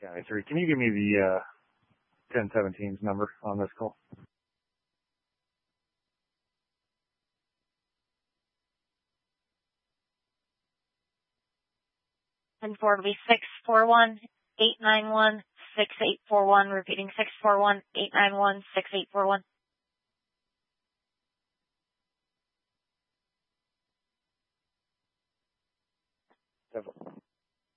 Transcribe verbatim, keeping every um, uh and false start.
County three. Can you give me the uh, ten seventeen's number on this call? And four will be six four one, eight nine one, six eight four one, repeating six four one, eight nine one, six eight four one. Definitely.